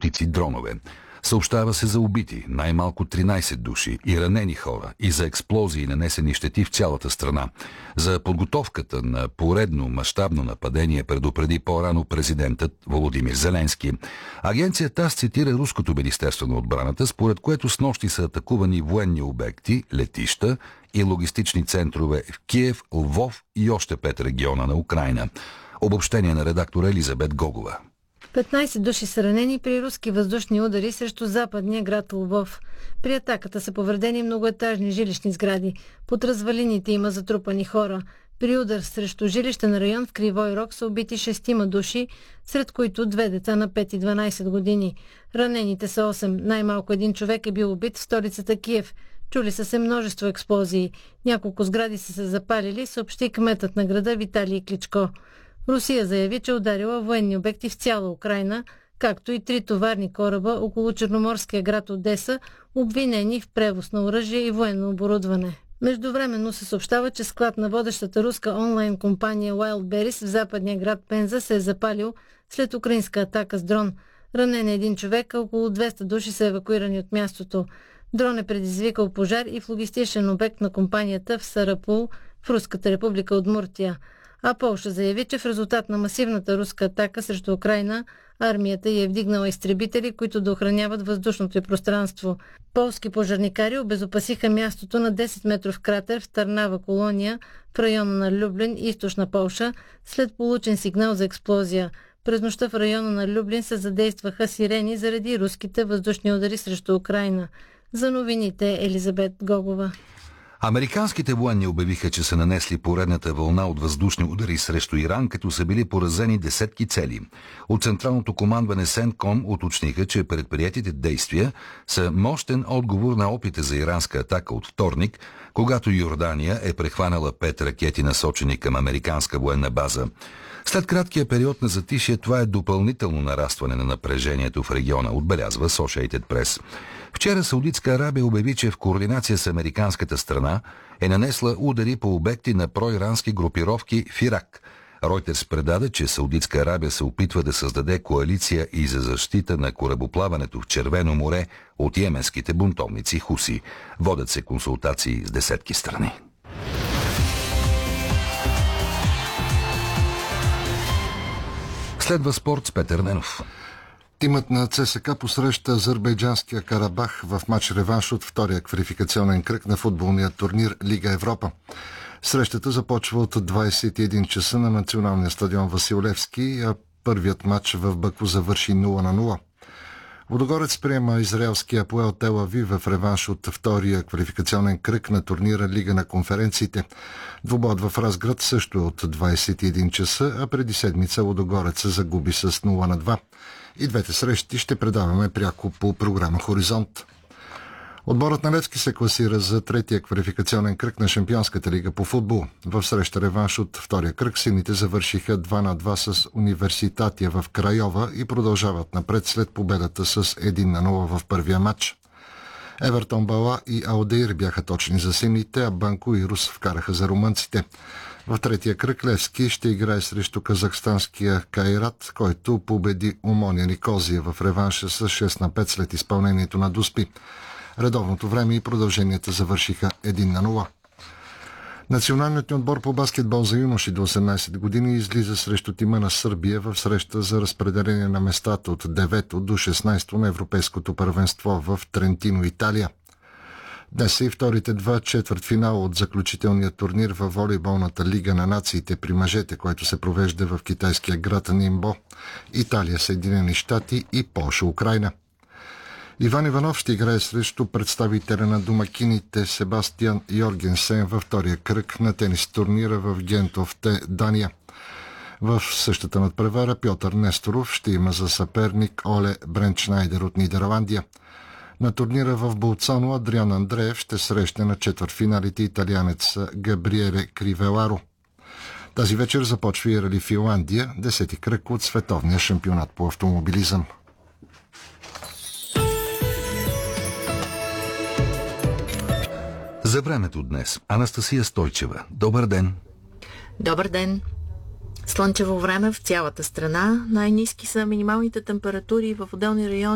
стотици дронове. Съобщава се за убити най-малко 13 души и ранени хора и за експлозии и нанесени щети в цялата страна. За подготовката на поредно мащабно нападение предупреди по-рано президентът Володимир Зеленски. Агенция ТАСС цитира Руското министерство на отбраната, според което снощи са атакувани военни обекти, летища и логистични центрове в Киев, Лвов и още 5 региона на Украйна. Обобщение на редактора Елизабет Гогова. 15 души са ранени при руски въздушни удари срещу западния град Лвов. При атаката са повредени многоетажни жилищни сгради. Под развалините има затрупани хора. При удар срещу жилищен район в Кривой Рог са убити 6 души, сред които 2 деца на 5 и 12 години. Ранените са 8. Най-малко един човек е бил убит в столицата Киев. Чули са се множество експлозии. Няколко сгради са се запалили, съобщи кметът на града Виталий Кличко. Русия заяви, че ударила военни обекти в цяла Украйна, както и 3 товарни кораба около черноморския град Одеса, обвинени в превоз на оръжие и военно оборудване. Междувременно се съобщава, че склад на водещата руска онлайн компания Wildberries в западния град Пенза се е запалил след украинска атака с дрон. Ранен е един човек, а около 200 души са евакуирани от мястото. Дрон е предизвикал пожар и в логистичен обект на компанията в Сарапул, в Руската република Удмуртия. А Полша заяви, че в резултат на масивната руска атака срещу Украйна, армията й е вдигнала изтребители, които да охраняват въздушното й пространство. Полски пожарникари обезопасиха мястото на 10-метров кратер в Търнава колония в района на Люблин, източна Полша, след получен сигнал за експлозия. През нощта в района на Люблин се задействаха сирени заради руските въздушни удари срещу Украйна. За новините Елизабет Гогова. Американските военни обявиха, че са нанесли поредната вълна от въздушни удари срещу Иран, като са били поразени десетки цели. От централното командване СЕНТКОМ уточниха, че предприетите действия са мощен отговор на опита за иранска атака от вторник, когато Йордания е прехванала 5 ракети, насочени към американска военна база. След краткия период на затишие, това е допълнително нарастване на напрежението в региона, отбелязва Associated Press. Вчера Саудитска Арабия обяви, че в координация с американската страна е нанесла удари по обекти на проирански групировки в Ирак. Ройтерс предаде, че Саудитска Арабия се опитва да създаде коалиция и за защита на корабоплаването в Червено море от йеменските бунтовници Хуси. Водят се консултации с десетки страни. Следва спорт с Петър Ненов. Тимът на ЦСКА посреща азербайджанския Карабах в матч реванш от втория квалификационен кръг на футболния турнир Лига Европа. Срещата започва от 21 часа на националния стадион Васил Левски, а първият матч в Баку завърши 0-0. Лудогорец приема израелския Апоел Тел Авив в реванш от втория квалификационен кръг на турнира Лига на конференциите. Двубоят в Разград също е от 21 часа, а преди седмица Лудогорец загуби с 0-2. И двете срещи ще предаваме пряко по програма Хоризонт. Отборът на Левски се класира за третия квалификационен кръг на Шампионската лига по футбол. В среща реванш от втория кръг сините завършиха 2-2 с Университатия в Крайова и продължават напред след победата с 1-0 в първия матч. Евертон Бала и Алдеир бяха точни за сините, а Банко и Рус вкараха за румънците. В третия кръг Левски ще играе срещу казахстанския Кайрат, който победи Омония Никозия в реванша с 6-5 след изпълнението на Дуспи. Редовното време и продълженията завършиха 1-0. Националният ни отбор по баскетбол за юноши до 18 години излиза срещу тима на Сърбия в среща за разпределение на местата от 9 до 16 на Европейското първенство в Трентино, Италия. Днес са и вторите два четвъртфинала от заключителния турнир във волейболната лига на нациите при мъжете, който се провежда в китайския град Нимбо, Италия, Съединени щати и Полша, Украйна. Иван Иванов ще играе срещу представителя на домакините Себастиан Йоргенсен във втория кръг на тенис турнира в Гентофте, Дания. В същата надпревара Пьотър Несторов ще има за съперник Оле Бренчнайдер от Нидерландия. На турнира в Болцано Адриан Андреев ще срещне на четвъртфиналите италианец Габриеле Кривеларо. Тази вечер започва и Рали Финландия, 10-ти кръг от световния шампионат по автомобилизъм. За времето днес Анастасия Стойчева. Добър ден! Добър ден! Слънчево време в цялата страна. Най-ниски са минималните температури в отделни райони